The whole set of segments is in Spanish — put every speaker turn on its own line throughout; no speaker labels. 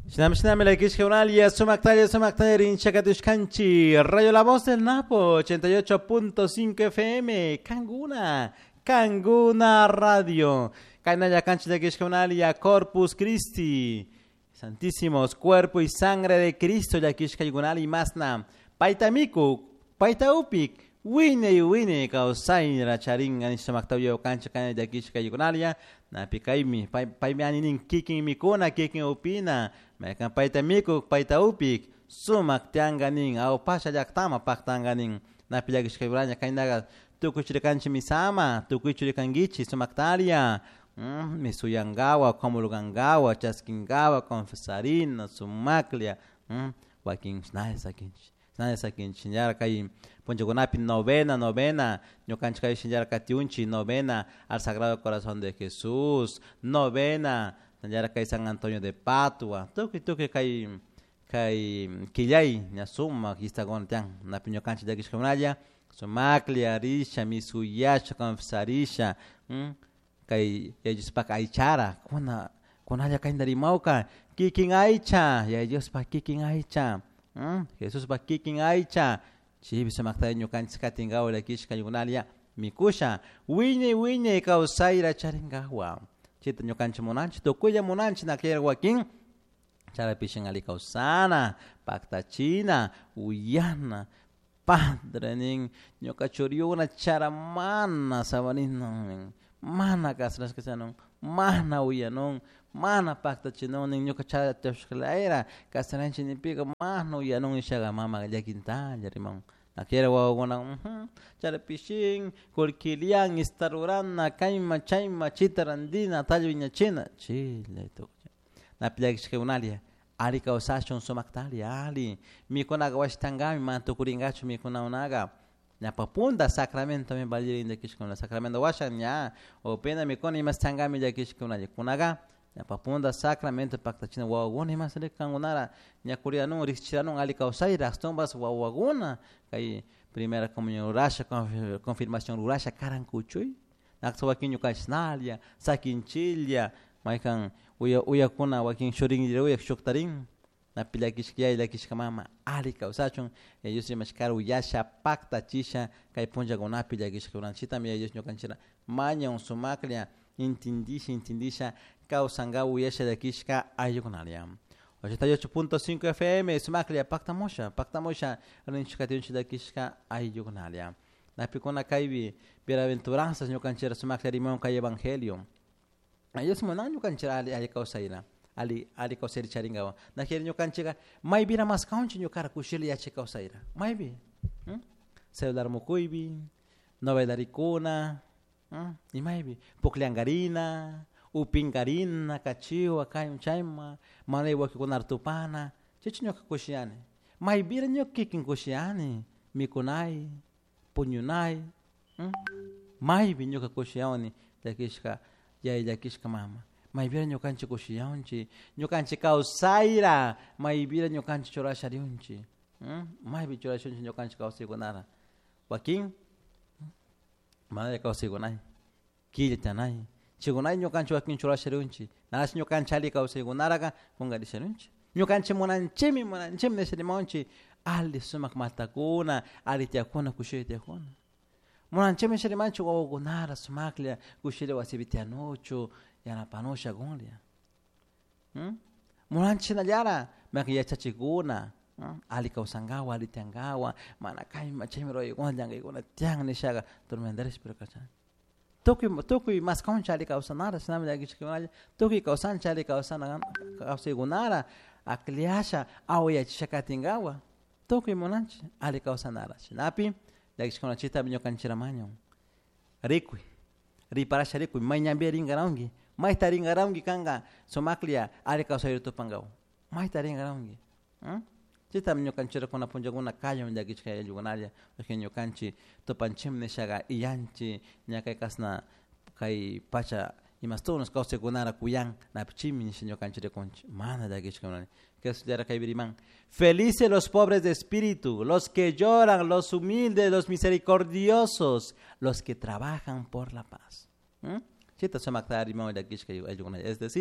Shinam la Kishkeunalia, Sumaktaria, Rinchakatushkanchi, Radio La Voz del Napo, 88.5 FM, Kanguna Radio, Kainaya Cancha de Kishkeunalia, Corpus Christi, Santísimos, Cuerpo y Sangre de Cristo, ya Kishkayunali Masna, Paitamiku, Paitaupik, Wine, Kausai, Racharin, Anishamaktayo, Cancha Cana de Kishkayunalia, Napikaimi, Paimianin, Kicking Mikuna, Kicking Opina, Mekan Paitamiku, Paitaupik, Sumak Tianganin, Au Pasha Yaktama, Paktanganin, Napilagishkayurania, Kainaga, Tukuchirikanchi Misama, Tukuchirikangichi, Sumaktaria, Misuyangawa, Komulugangawa, Chaskingawa, Confesarina, Sumaklia, Wakin Snaisakinch. Sakin Shinjara Kai Ponchogonapi novena, Ñocanchkai Shinjara Katiunchi, novena al Sagrado Corazón de Jesús, novena, Shinjara Kai San Antonio de Padua, Tuki Kai Killay, Nyasuma, Kistagon Tian, Napiño Canchi de Kishkamanaya, Sumaklia, Risha, Misuyasha, Confesarisha, Kai Yajuspak Aichara, Kunaya Kaindarimauka, Kiking Aicha, Yajuspak Kiking Aicha. Jesús va kiking aicha chibi samakta ñukanchis katingawa la kishkayunalia mikusha wine kausaira charingawa chita ñukanchis monanchi tokuya monanchi naklera wakin chara pishin ali kausana paktachina uyana padre ning ñukachuriuna charamana sabanino mana kasras kasanon mana uyanon mana pakta chinon ning ñukachara tashklaira kasaranchi ni piga mana uyanon ishaga mama yakinta yarimon nakera wawona chara pishin kolkilian istarurana kaima chaima chitarandina talviña china chile to naplagishkeunalia ali kausashon somaktalia ali mikonaga washtangami mantukuringachu mikona unaga Napapunda sacramento me balir de kishkuna sacramento washan ya o pena me koni mas tangami de kishkuna kunaga napapunda sacramento paktachina wawaguna mas le kangunara nya kuriano richirano ali kausai rastombas wawaguna kai primera comunión rasha confirmación rasha karankuchui naksawakinyo kasnalia sakinchilia maikan uya kuna wakin shoring uya shoktarin na pila kishkia ila kishkamama ali kausachon ellos se mashkaru yasha pakta chisha kai ponja gona pila kishkuran chita mi ellos no kanchira maña un sumaklia intindisha kausanga uyasha de kishka ayukunalia 88.5 FM sumaklia pakta mosha rinchkatinchi de kishka ayukunalia na pikona kaibi bienaventuranzas no kanchira sumaklia rimon kai evangelio ellos monanyo kanchira ali kausaira ali kauseri charingawa na kiri nyokanchika mai bina mas kaunchi nyokara kushili ya chika usaira mai bi celular mukuibi novelarikuna ni mai bi pokliangarina upingarina kachiwa kai chaima mane waki kunar tupana chichi nyoka kushiane mai bina nyokikin kushiane mikunai punyunai mai bi nyoka kushiani yakishka yakishka mama maibira nyokanchi kushiyaunchi nyokanchi kausaira maibira nyokanchi chorashariunchi maibi chorashariunchi nyokanchi kausigonara wakin madre kausigonai killatanai chigonai nyokanchi wakin chorashariunchi nash nyokanchi ali kausigonara kungadisharunchi nyokanchi monanchemi neserimonchi ali sumak matakuna ali tiakuna kushitiakuna monanchemi serimanchi wagonara sumaklia kushile wasibitianocho yana panosha golia mulanchina yara makia chachiguna ali kausangawa ali tangawa mana kai machimiro igonja ngigona tiang nishaga tormenderes perkacha toki mas kauncha ali kausanara sinami dagi chikona toki kausancha ali kausana kausigunara akliasha au ya chakatingawa toki mulanchi ali kausanara sinapi dagi chikona chita binyo kanchira manyo rikui riparasha rikui manyambia ringarangi mai taringarangi kanga somaklia ali kausairu to pangau mai taringarangi chita mnyo kanchira kona punjaguna kayo ndagi chikaya jugonalia kenyo kanchi to panchem neshaga iyanchi nyaka kasna kai pacha imastonos kause gunara kuyang na pichimi nishinyo kanchire konchi mana dagi chikona que estudiara kai biriman felices los pobres de espíritu los que lloran los humildes los misericordiosos los que trabajan por la paz chita somaktari mo dagi chikaya es decir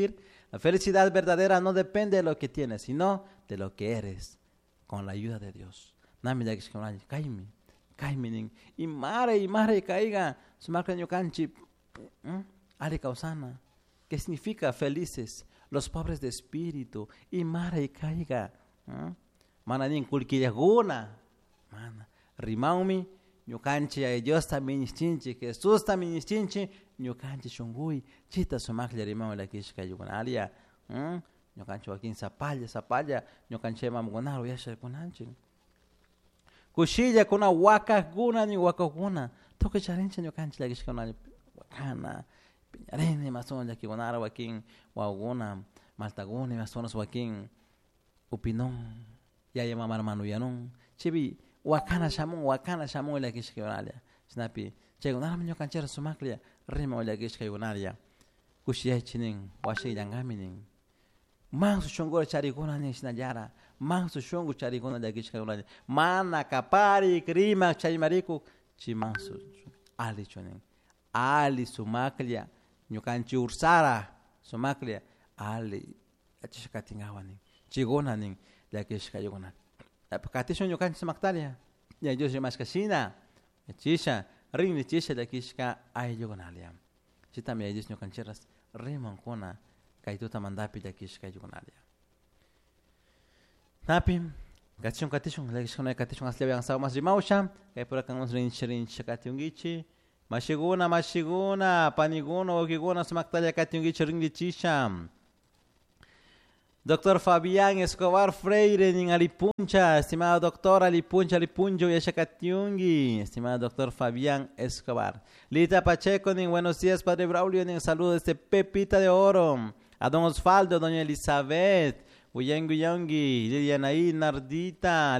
La felicidad verdadera no depende de lo que tienes, sino de lo que eres, con la ayuda de Dios. Nami ya que caime, y mare caiga, su marca canchi, ale causana. ¿Qué significa felices? Los pobres de espíritu, y mare y caiga. Mana nin kulquillaguna, mana, rimaumi, ñukanchi ay Dios también istinchi, Jesús también istinchi, ñukanchi shungui, chita sumakli rimau la kishka yugunalia, ñukanchi wakin sapalla, ñukanchi mamgunaro yasha kunanchi. Kushilla kuna waka guna ni waka guna, toque charincha ñukanchi la kishka unali, wakana, piñarene mason ya kigunaro wakin, waguna, maltaguni masonos wakin, upinón. Ya llama hermano yanon chibi wakana shamun la kishka yonalia snapi chego nara minyo kanchera sumaklia rima la kishka yonalia kushia chinin washi yangaminin man su shongora chari gona ni sinajara man su shongo chari gona la kishka yonalia mana kapari krima chai mariku chi man su ali chonin ali sumaklia nyukanchi ursara sumaklia ali achishka tingawani chigona nin la kishka yugona katisho nyukan simaktalia ya Dios más casina chisha ring chisha la kishka ay yugonalia chita me Dios nyukan cheras rimon kona kaituta mandapi la kishka yugonalia napim katishon la kishka no katishon asle yang sa mas rimausha kay por kan uns rin katyungichi mashiguna paniguno ogiguna simaktalia katyungichi ring chisha Doctor Fabián Escobar Freire en Alipuncha, estimado doctor Alipuncho Yashakatiungi, estimado doctor Fabián Escobar. Lita Pacheco, buenos días, Padre Braulio, saludos desde Pepita de Oro. A don Osvaldo, doña Elizabeth, Uyanguyongi, Lilianaí, Nardita,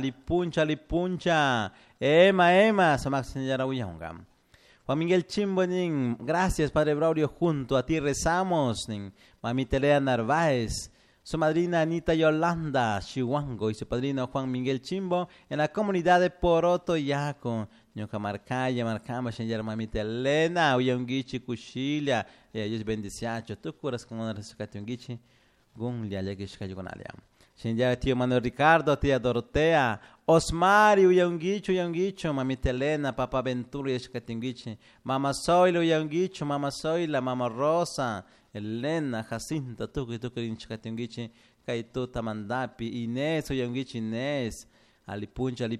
Alipuncha, Emma, Samax señora Uyonga. Juan Miguel Chimbo, gracias, Padre Braulio, junto a ti rezamos, Mamita Lea Narváez. Su madrina Anita Yolanda Chihuango y su padrino Juan Miguel Chimbo en la comunidad de Poroto Yaco. Ñoca Marcaya, Marcama, Shenyer Mamita Elena, Uyongichi, Cuchilla, Dios bendiciacho. Tú curas con una rescate Gunlia, Yagishka Yugonalia. Shenyer tío Manuel Ricardo, tía Dorotea, Osmari, Uyongicho, Mamita Elena, Papa Ventura, Yashkatingichi, Mama Soila, Uyongicho, Mama Soila, Mama Rosa. Elena, Jacinta, tuki rinchakatungichi, kaituta mandapi, Inés, Uyongichi, Inés, Alipuncha,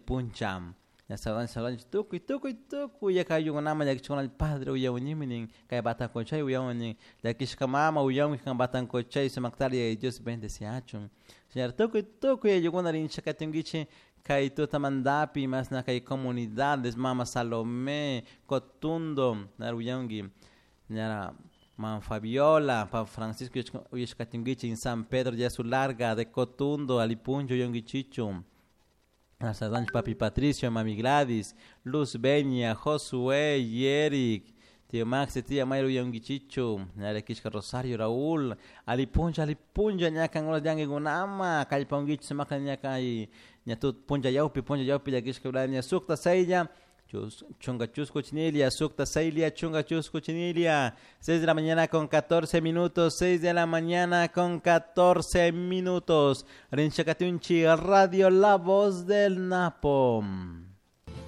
ya saban, tuki, ya kayugonama, ya kichon al padre, Uyawiniminin, kay batan kochay, Uyawinin, ya kishkamama, Uyawin, batan kochay, se mactaria, y Dios bendeciachun. Señor, tuki, ya yugona rinchakatungichi, kaituta mandapi, más na kay comunidades, Mama Salomé, Cotundo, Naruyongi, Señora, Man Fabiola, Pan Francisco Uyeshkatingichi en San Pedro de su larga de Cotundo, Alipuncho Yongichicho, Sadanch Papi Patricio, Mami Gladys, Luz Beña, Josué, Yerick, Tío Max, Tía Mayro Yongichicho, Narekishka Rosario, Raúl, Alipuncha, Ñakan Ola Yang Gunama, Kalpongich, Semakan Ñakai, Ñatut Punja Yaupi, Yakishka Ulania Sukta Seya. Chunga Chusco Chinilia, Sukta Sailia, Chunga Chusco Chinilia, 6 de la mañana con 14 minutos, 6 de la mañana con 14 minutos. Rinchakatunchi, Radio La Voz del Napo.